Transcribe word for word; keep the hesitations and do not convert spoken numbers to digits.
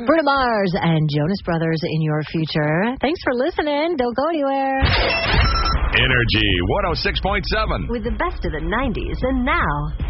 Bruno Mars and Jonas Brothers in your future. Thanks for listening. Don't go anywhere. Energy one oh six point seven. With the best of the nineties and now.